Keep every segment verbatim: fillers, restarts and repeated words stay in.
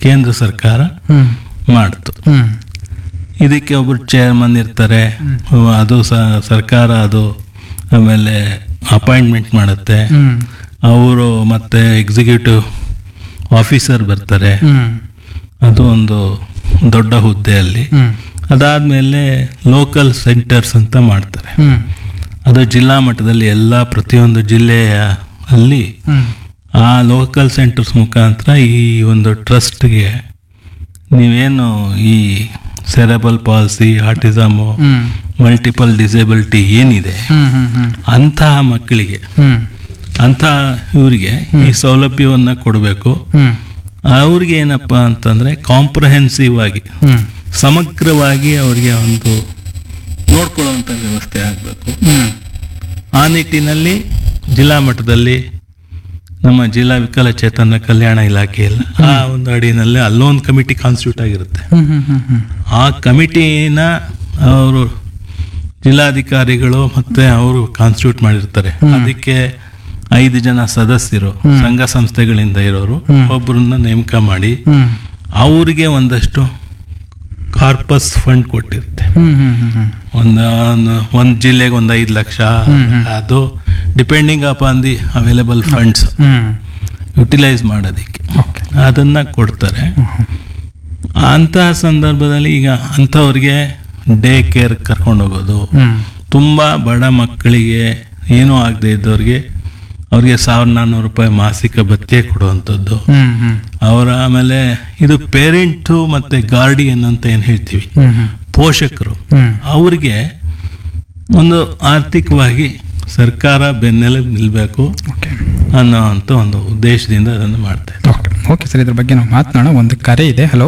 ಕೇಂದ್ರ ಸರ್ಕಾರ ಹ್ಮ್ ಮಾಡ್ತು. ಹ್ಮ್ ಇದಕ್ಕೆ ಒಬ್ರು ಚೇರ್ಮನ್ ಇರ್ತಾರೆ, ಅದು ಸ- ಸರ್ಕಾರ ಅದು ಆಮೇಲೆ ಅಪಾಯಿಂಟ್ಮೆಂಟ್ ಮಾಡುತ್ತೆ. ಹ್ಮ್ ಅವರು ಮತ್ತೆ ಎಕ್ಸಿಕ್ಯೂಟಿವ್ ಆಫೀಸರ್ ಬರ್ತಾರೆ. ಹ್ಮ್ ಅದು ಒಂದು ದೊಡ್ಡ ಹುದ್ದೆಯಲ್ಲಿ. ಹ್ಮ್ ಅದಾದಮೇಲೆ ಲೋಕಲ್ ಸೆಂಟರ್ಸ್ ಅಂತ ಮಾಡ್ತಾರೆ. ಹ್ಮ್ ಅದು ಜಿಲ್ಲಾ ಮಟ್ಟದಲ್ಲಿ ಎಲ್ಲ ಪ್ರತಿಯೊಂದು ಜಿಲ್ಲೆಯ ಅಲ್ಲಿ ಹ್ಮ್ ಆ ಲೋಕಲ್ ಸೆಂಟರ್ಸ್ ಮುಖಾಂತರ ಈ ಒಂದು ಟ್ರಸ್ಟ್ಗೆ ನೀವೇನು ಈ ಸೆರೆಬಲ್ ಪಾಲ್ಸಿ, ಆಟಿಸಮು, ಹ್ಮ್ ಮಲ್ಟಿಪಲ್ ಡಿಸೇಬಿಲಿಟಿ ಏನಿದೆ ಹ್ಮ್ ಹ್ಮ್ ಹ್ಮ್ ಅಂತಹ ಮಕ್ಕಳಿಗೆ, ಹ್ಮ್ ಅಂಥ ಇವರಿಗೆ ಈ ಸೌಲಭ್ಯವನ್ನು ಕೊಡಬೇಕು. ಹ್ಮ್ ಅವ್ರಿಗೆ ಏನಪ್ಪ ಅಂತಂದರೆ ಕಾಂಪ್ರಹೆನ್ಸಿವ್ ಆಗಿ, ಹ್ಮ್ ಸಮಗ್ರವಾಗಿ ಅವರಿಗೆ ಒಂದು ನೋಡ್ಕೊಳ್ಳುವಂಥ ವ್ಯವಸ್ಥೆ ಆಗಬೇಕು. ಹ್ಮ್ ಆ ನಿಟ್ಟಿನಲ್ಲಿ ಜಿಲ್ಲಾ ಮಟ್ಟದಲ್ಲಿ ನಮ್ಮ ಜಿಲ್ಲಾ ವಿಕಲಚೇತನ ಕಲ್ಯಾಣ ಇಲಾಖೆಯಲ್ಲಿ ಆ ಒಂದು ಅಡಿನಲ್ಲಿ ಅಲ್ಲೊಂದು ಕಮಿಟಿ ಕಾನ್ಸ್ಟಿಟ್ಯೂಟ್ ಆಗಿರುತ್ತೆ. ಹ್ಮ್ ಹ್ಮ್ ಹ್ಮ್ ಹ್ಮ್ ಆ ಕಮಿಟಿನ ಅವರು ಜಿಲ್ಲಾಧಿಕಾರಿಗಳು ಮತ್ತೆ ಅವರು ಕಾನ್ಸ್ಟಿಟ್ಯೂಟ್ ಮಾಡಿರ್ತಾರೆ. ಅದಕ್ಕೆ ಐದು ಜನ ಸದಸ್ಯರು ಸಂಘ ಸಂಸ್ಥೆಗಳಿಂದ ಇರೋರು ಒಬ್ಬರನ್ನ ನೇಮಕ ಮಾಡಿ ಹ್ಮ್ ಅವರಿಗೆ ಒಂದಷ್ಟು ಕಾರ್ಪಸ್ ಫಂಡ್ ಕೊಟ್ಟಿರುತ್ತೆ. ಹ್ಮ್ ಹ್ಮ್ ಹ್ಮ್ ಹ್ಮ್ ಒಂದು ಒಂದು ಜಿಲ್ಲೆಗೆ ಒಂದು ಐದು ಲಕ್ಷ, ಅದು depending upon the available funds hmm utilise ಮಾಡೋದಕ್ಕೆ ಓಕೆ ಅದನ್ನು ಕೊಡ್ತಾರೆ. ಅಂತಹ ಸಂದರ್ಭದಲ್ಲಿ ಈಗ ಅಂಥವ್ರಿಗೆ ಡೇ ಕೇರ್ ಕರ್ಕೊಂಡು ಹೋಗೋದು, ಹ್ಮ್ ತುಂಬ ಬಡ ಮಕ್ಕಳಿಗೆ ಏನೂ ಆಗದೆ ಇದ್ದವ್ರಿಗೆ ಅವ್ರಿಗೆ ಸಾವಿರದ ನಾನ್ನೂರು ರೂಪಾಯಿ ಮಾಸಿಕ ಭತ್ಯೆ ಕೊಡುವಂಥದ್ದು. ಹ್ಮ್ ಹ್ಮ್ ಅವರ ಆಮೇಲೆ ಇದು ಪೇರೆಂಟು ಮತ್ತು ಗಾರ್ಡಿಯನ್ ಅಂತ ಏನು ಹೇಳ್ತೀವಿ, ಹ್ಮ್ ಹ್ಮ್ ಪೋಷಕರು, ಹ್ಮ್ ಅವ್ರಿಗೆ ಒಂದು ಆರ್ಥಿಕವಾಗಿ ಸರ್ಕಾರ ಬೆನ್ನೆಲುಬು ನಿಲ್ಲಬೇಕು ಓಕೆ ಅನ್ನೋ ಅಂತ ಒಂದು ಉದ್ದೇಶದಿಂದ ಅದನ್ನು ಮಾಡ್ತಾ ಇದ್ದಾರೆ. ಓಕೆ ಓಕೆ ಸರ್, ಇದ್ರ ಬಗ್ಗೆ ನಾವು ಮಾತನಾಡೋಣ. ಒಂದು ಕರೆ ಇದೆ. ಹಲೋ,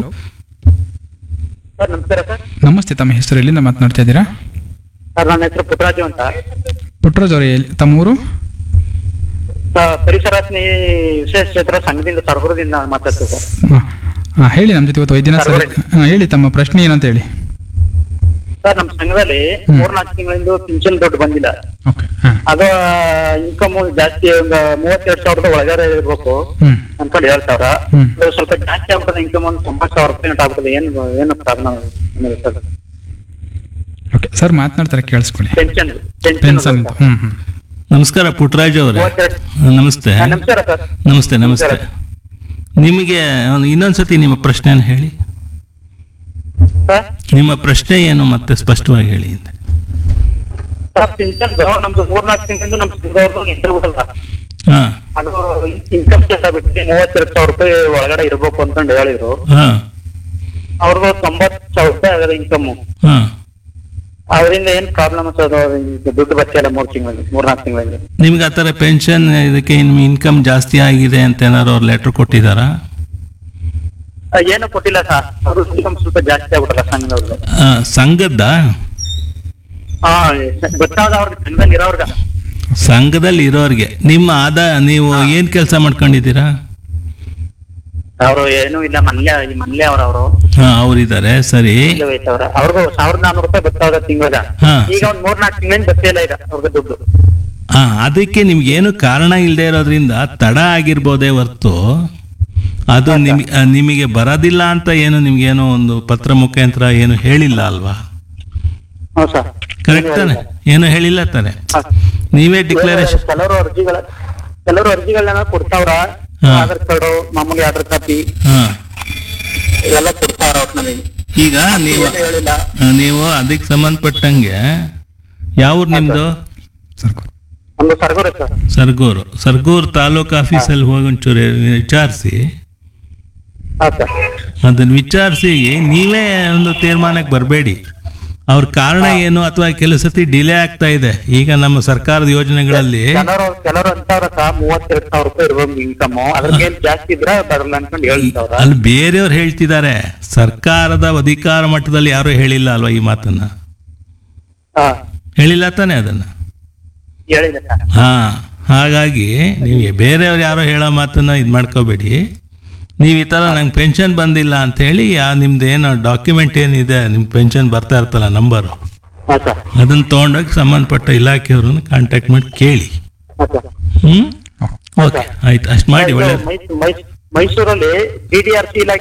ಸರ್ ನಮಸ್ಕಾರ ಸರ್. ನಮಸ್ತೆ. ತಮ್ಮ ಹೆಸರು ಎಲ್ಲಿಂದ ಮಾತನಾಡ್ತಾ ಇದ್ದೀರಾ? ಸರ್ ನನ್ನ ಹೆಸರು ಪುಟ್ಟರಾಜು ಅಂತ. ಪುಟ್ಟರಾಜ್ ಅವರೇ, ಎಲ್ಲಿ- ತಮ್ಮ ಊರು? ಸರ್, ಪರಿಸರ ಸ್ನೇಹಿ ವಿಶೇಷ ಕ್ಷೇತ್ರ ಸಂಘದಿಂದ ಸರಗುರದಿಂದ ಮಾತಾಡ್ತೀವಿ ಸರ್. ಹಾಂ ಹಾಂ ಹೇಳಿ. ನಮ್ಮ ಜೊತೆ ಇವತ್ತು ವೈದ್ಯನಾಥ್ ಸರ್. ಹಾಂ ಹೇಳಿ, ತಮ್ಮ ಪ್ರಶ್ನೆ ಏನಂತ ಹೇಳಿ. ಸರ್ ನಮ್ಮ ಸಂಘದಲ್ಲಿ ಮೂರ್ನಾಲ್ಕು ತಿಂಗಳಿಂದ ಪಿಂಚಣಿ ದುಡ್ಡು ಬಂದಿಲ್ಲ. ಓಕೆ ಹಾಂ ಅದು ಇನ್ಕಮ್ ಜಾಸ್ತಿ, ಒಂದು ಮೂವತ್ತೆರಡು ಸಾವಿರದ ಒಳಗಡೆ ಇರ್ಬೇಕು ಹ್ಮ್ ಅನ್ಕೊಂಡು ಏಳು ಸಾವಿರ. ಹ್ಮ್. ಅದು ಸ್ವಲ್ಪ ಜಾಸ್ತಿ ಆಗ್ತದೆ, ಇನ್ಕಮ್ ಒಂದು ತೊಂಬತ್ತು ಸಾವಿರ ರೂಪಾಯಿ ಆಗ್ತದೆ. ಏನು ಏನು ಪ್ರಾಬ್ಲಮ್ ಸರ್? ಓಕೆ ಸರ್, ಮಾತನಾಡ್ತಾರೆ, ಕೇಳಿಸ್ಕೊಳ್ಳಿ. ಪೆನ್ಷನ್ ಪೆನ್ಷನ್ ಅಂತ. ಹ್ಮ್ ಹ್ಮ್ ನಮಸ್ಕಾರ ಪುಟ್ಟರಾಜ್ ಅವರೇ. ಮೂವತ್ತೆರಡು. ನಮಸ್ತೆ. ಹಾ, ನಮಸ್ಕಾರ ಸರ್. ನಮಸ್ತೆ ನಮಸ್ತೆ. ನಿಮಗೆ ಒಂದು ಇನ್ನೊಂದ್ಸತಿ ನಿಮ್ಮ ಪ್ರಶ್ನೆಯನ್ನು ಹೇಳಿ. ಸರ್ ನಿಮ್ಮ ಪ್ರಶ್ನೆ ಏನು ಮತ್ತೆ ಸ್ಪಷ್ಟವಾಗಿ ಹೇಳಿ. ಸರ್ ಪಿಂಚನ್ ನಮ್ದು ಮೂರ್ನಾಲ್ಕು ತಿಂಗಳಿಂದ ನಮ್ಮ ಸಂಘದವ್ರದ್ದು ಇಂಟರ್ವ್ಯೂಲ್ಲ. ಹಾಂ ಅದು ಇನ್ಕಮ್ ಟ್ಯಾಕ್ಸ್ ಬಿಟ್ಟು ಮೂವತ್ತೆರಡು ಸಾವಿರ ರೂಪಾಯಿ ಒಳಗಡೆ ಇರ್ಬೇಕು ಅಂತಂದು ಹೇಳಿದ್ರು. ಹಾಂ ಅವ್ರದ್ದು ತೊಂಬತ್ತು ಸಾವಿರ ರೂಪಾಯಿ ಆಗದ ಇನ್ಕಮ್. ಹಾಂ ಅದರಿಂದ ಏನ್ ಪ್ರಾಬ್ಲಮ್ ಸರ್? ದುಡ್ಡು ಬರ್ತಿಲ್ಲ ಮೂರ್ ತಿಂಗಳಲ್ಲಿ, ಮೂರ್ನಾಲ್ಕು ತಿಂಗಳಲ್ಲಿ. ನಿಮ್ಗೆ ಆ ಥರ ಪೆನ್ಷನ್ ಇದಕ್ಕೆ ನಿಮ್ಮ ಇನ್ಕಮ್ ಜಾಸ್ತಿ ಆಗಿದೆ ಅಂತ ಏನಾದ್ರು ಅವ್ರು ಲೆಟ್ರ್ ಕೊಟ್ಟಿದ್ದಾರಾ? ಆ, ಏನು ಕೊಟ್ಟಿಲ್ಲ ಸರ್. ಅವ್ರ ಇನ್ಕಮ್ ಸ್ವಲ್ಪ ಜಾಸ್ತಿ ಆಗ್ಬಿಟ್ಟಲ್ಲ ಸಂಘದವ್ರದ್ದು. ಆ, ಸಂಘದ್ದ ಹಾ, ಗೊತ್ತಾದ ಅವ್ರಿಗೆ ಸಂಘದಲ್ಲಿ ಇರೋರ್ಗ. ಸಂಘದಲ್ಲಿ ಇರೋರಿಗೆ ನಿಮ್ಮ ಆದಾಯ, ನೀವು ಏನು ಕೆಲಸ ಮಾಡ್ಕೊಂಡಿದ್ದೀರಾ? ಅವ್ರು ಏನು ಇಲ್ಲ, ಮನ್ಲೆ ಮನ್ಲೆ ಅವ್ರ ಅವರು ಹಾಂ ಅವರಿದ್ದಾರೆ, ಸರಿ. ಅವ್ರ ಅವ್ರಿಗೂ ಸಾವಿರದ ನಾನ್ನೂರು ರೂಪಾಯಿ ಬರ್ತಾವ್ರ ತಿಂಗಳ. ಹಾ. ಈಗ ಒಂದ್ ಮೂರ್ನಾಲ್ಕು ತಿಂಗಳಿಂದ ಬರ್ತಿಲ್ಲ ಈಗ ಅವ್ರಿಗೆ ದುಡ್ಡು. ಹಾಂ ಅದಕ್ಕೆ ನಿಮ್ಗೇನು ಕಾರಣ ಇಲ್ಲದೆ ಇರೋದ್ರಿಂದ ತಡ ಆಗಿರ್ಬೋದೇ ಹೊರ್ತು ಅದು ನಿಮ್ ಆ, ನಿಮಗೆ ಬರೋದಿಲ್ಲ ಅಂತ ಏನು ನಿಮ್ಗೇನು ಒಂದು ಪತ್ರ ಮುಖಾಂತರ ಏನು ಹೇಳಿಲ್ಲ ಅಲ್ವಾ? ಹ್ಞೂ ಸರ್. ಕರೆಕ್ಟ್ ತಾನೆ? ಏನು ಹೇಳಿಲ್ಲ ತಾನೆ? ಹಾ. ನೀವೇ ಡಿಕ್ಲರೇಷನ್. ಕೆಲವರು ಅರ್ಜಿಗಳ ಕೆಲವರು ಅರ್ಜಿಗಳನ್ನ ಕೊಡ್ತಾವ್ರ. ಹಾ. ಆಧಾರ್ ಕಾರ್ಡು, ಮಾಮೂಲಿ ಆಧಾರ್ ಕಾಪಿ ಹಾಂ ಇವೆಲ್ಲ ಕೊಡ್ತಾವ್ರ ಅವ್ರು ನಮಗೆ. ಈಗ ನೀವು ಏನು ಹೇಳಿಲ್ಲ. ಆ, ನೀವು ಅದಕ್ಕೆ ಸಂಬಂಧಪಟ್ಟಂಗೆ ಯಾವ ಊರು ನಿಮ್ಮದು? ಸರ್ ಒಂದು ಸರ್ಗೋರೆ ಸರ್. ಸರ್ಗೂರು. ಸರ್ಗೂರು ತಾಲೂಕು ಆಫೀಸಲ್ಲಿ ಹೋಗಿ ಒಂಚೂರು ವಿಚಾರಿಸಿ, ಹಾ ಸರ್. ಅದನ್ನು ವಿಚಾರಿಸಿ ನೀವೇ ಒಂದು ತೀರ್ಮಾನಕ್ಕೆ ಬರಬೇಡಿ. ಅವ್ರ ಕಾರಣ ಏನು ಅಥವಾ ಕೆಲವು ಸತಿ ಡಿಲೇ ಆಗ್ತಾ ಇದೆ. ಈಗ ನಮ್ಮ ಸರ್ಕಾರದ ಯೋಜನೆಗಳಲ್ಲಿ ಕೆಲವರು ಕೆಲವರು ಅಂತವ್ರ ಸರ್ ಮೂವತ್ತೆರಡು ಸಾವಿರ ರೂಪಾಯಿ ಇರ್ಬೋದು ಇನ್ಕಮ್, ಅದ್ರಗೇನ್ ಜಾಸ್ತಿ ಇದ್ರ ಬರಲ್ಲ ಅನ್ಕೊಂಡು ಹೇಳ್ತಾವ್ರ. ಅಲ್ಲಿ ಬೇರೆಯವ್ರು ಹೇಳ್ತಿದ್ದಾರೆ, ಸರ್ಕಾರದ ಅಧಿಕಾರ ಮಟ್ಟದಲ್ಲಿ ಯಾರು ಹೇಳಿಲ್ಲ ಅಲ್ವಾ ಈ ಮಾತನ್ನ? ಹಾ, ಹೇಳಿಲ್ಲ ತಾನೇ ಅದನ್ನ? ಹೇಳಿಲ್ಲ ಸರ್. ಹಾ, ಹಾಗಾಗಿ ನೀವು ಬೇರೆಯವ್ರು ಯಾರೋ ಹೇಳೋ ಮಾತನ್ನ ಇದು ಮಾಡ್ಕೋಬೇಡಿ. ನೀವು ಈ ಥರ ನಂಗೆ ಪೆನ್ಷನ್ ಬಂದಿಲ್ಲ ಅಂತ ಹೇಳಿ ಯಾ ನಿಮ್ದು ಏನು ಡಾಕ್ಯುಮೆಂಟ್ ಏನಿದೆ, ನಿಮ್ಗೆ ಪೆನ್ಷನ್ ಬರ್ತಾ ಇರ್ತಲ್ಲ ನಂಬರು, ಹಾ ಸರ್. ಅದನ್ನು ತೊಗೊಂಡೋಗಿ ಸಂಬಂಧಪಟ್ಟ ಇಲಾಖೆಯವ್ರನ್ನ ಕಾಂಟ್ಯಾಕ್ಟ್ ಮಾಡಿ ಕೇಳಿ. ಹಾ ಸರ್. ಹ್ಞೂ ಓಕೆ ಆಯ್ತು, ಅಷ್ಟು ಮಾಡಿ. ಒಳ್ಳೆ ಮೈಸೂರಲ್ಲಿ ಡಿ ಡಿ ಆರ್ ಸಿ ಇಲಾಖೆ